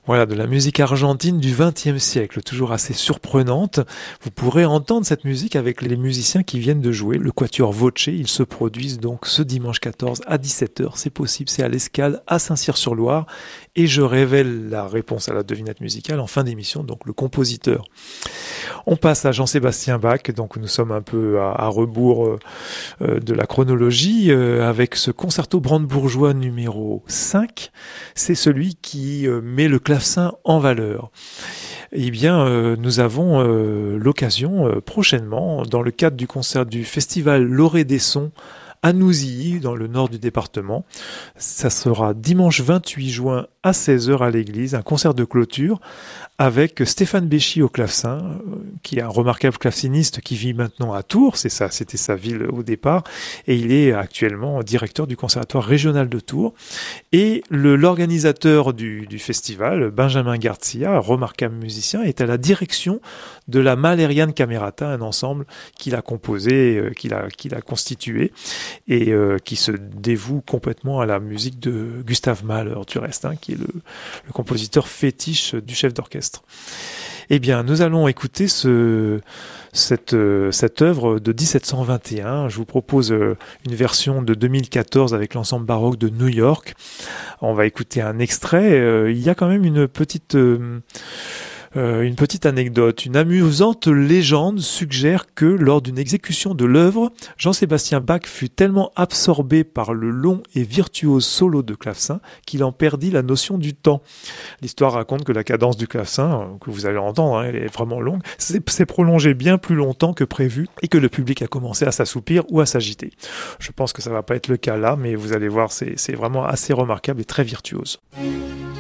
Voilà, de la musique argentine du XXe siècle, toujours assez surprenante. Vous pourrez entendre cette musique avec les musiciens qui viennent de jouer, le Quatuor Voce. Ils se produisent donc ce dimanche 14 à 17h. C'est possible, c'est à l'Escale, à Saint-Cyr-sur-Loire. Et je révèle la réponse à la devinette musicale en fin d'émission, donc le compositeur. On passe à Jean-Sébastien Bach, donc nous sommes un peu à rebours de la chronologie, avec ce concerto brandebourgeois numéro 5. C'est celui qui met le clavecin en valeur. Eh bien, nous avons l'occasion prochainement, dans le cadre du concert du festival L'Orée des Sons, à Nouzilly, dans le nord du département. Ça sera dimanche 28 juin à 16h à l'église, un concert de clôture avec Stéphane Béchy au clavecin, qui est un remarquable claveciniste qui vit maintenant à Tours, c'était sa ville au départ, et il est actuellement directeur du conservatoire régional de Tours. Et l'organisateur du festival, Benjamin Garcia, remarquable musicien, est à la direction de la Malerian Camerata, un ensemble qu'il a composé, qu'il a constitué, et qui se dévoue complètement à la musique de Gustav Mahler, du reste, qui est le compositeur fétiche du chef d'orchestre. Eh bien, nous allons écouter cette œuvre de 1721. Je vous propose une version de 2014 avec l'ensemble baroque de New York. On va écouter un extrait. Il y a quand même une petite anecdote. Une amusante légende suggère que lors d'une exécution de l'œuvre, Jean-Sébastien Bach fut tellement absorbé par le long et virtuose solo de clavecin qu'il en perdit la notion du temps. L'histoire raconte que la cadence du clavecin, que vous allez entendre, elle est vraiment longue, s'est prolongée bien plus longtemps que prévu et que le public a commencé à s'assoupir ou à s'agiter. Je pense que ça va pas être le cas là, mais vous allez voir, c'est vraiment assez remarquable et très virtuose.